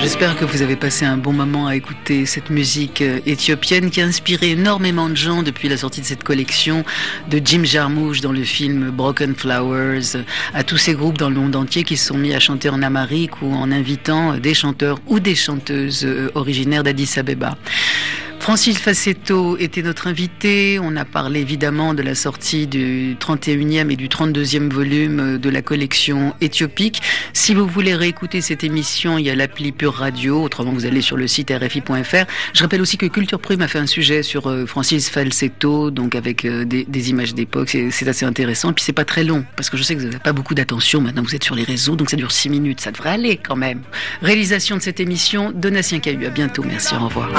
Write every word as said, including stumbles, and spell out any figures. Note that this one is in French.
J'espère que vous avez passé un bon moment à écouter cette musique éthiopienne qui a inspiré énormément de gens depuis la sortie de cette collection, de Jim Jarmusch dans le film Broken Flowers, à tous ces groupes dans le monde entier qui se sont mis à chanter en amharique ou en invitant des chanteurs ou des chanteuses originaires d'Addis Abeba. Francis Falsetto était notre invité. On a parlé évidemment de la sortie du trente et unième et du trente-deuxième volume de la collection éthiopique. Si vous voulez réécouter cette émission, il y a l'appli Pure Radio. Autrement, vous allez sur le site R F I point F R. Je rappelle aussi que Culture Prime a fait un sujet sur Francis Falsetto, donc avec des, des images d'époque. C'est, c'est assez intéressant. Et puis c'est pas très long, parce que je sais que vous n'avez pas beaucoup d'attention. Maintenant, vous êtes sur les réseaux, donc ça dure six minutes. Ça devrait aller quand même. Réalisation de cette émission, Donatien Cahu. À bientôt. Merci. Au revoir.